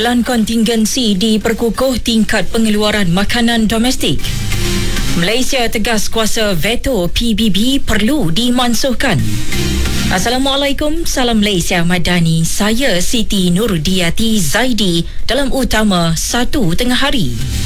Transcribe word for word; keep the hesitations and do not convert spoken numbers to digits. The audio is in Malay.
Pelan kontingensi diperkukuh tingkat pengeluaran makanan domestik. Malaysia tegas kuasa veto P B B perlu dimansuhkan. Assalamualaikum, salam Malaysia Madani. Saya Siti Nurdiati Zaidi dalam utama satu tengah hari.